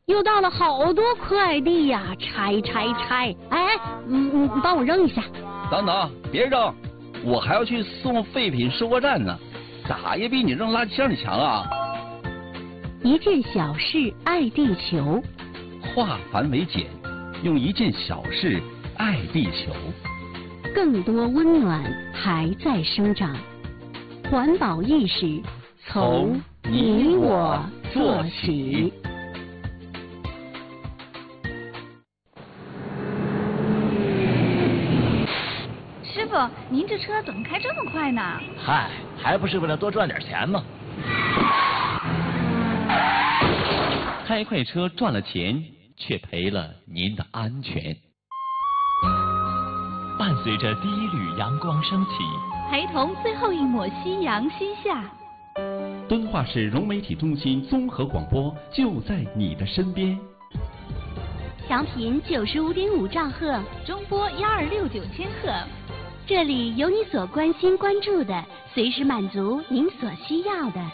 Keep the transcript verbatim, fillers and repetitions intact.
又到了好多快递呀，拆拆拆！哎，嗯嗯，帮我扔一下。 等等，别扔，我还要去送废品收货站呢，咋也比你扔垃圾箱里强啊！ 一件小事爱地球， 化繁为简，用一件小事爱地球。 更多温暖还在生长，环保意识从你我做起。 师傅，您这车怎么开这么快呢？ 嗨，还不是为了多赚点钱吗？ 开快车赚了钱，却赔了您的安全。伴随着第一缕阳光升起， 陪同最后一抹夕阳西下。 敦化市融媒体中心综合广播就在你的身边。 调频九十五点五兆赫， 中波幺二六九千赫。 这里有你所关心关注的，随时满足您所需要的。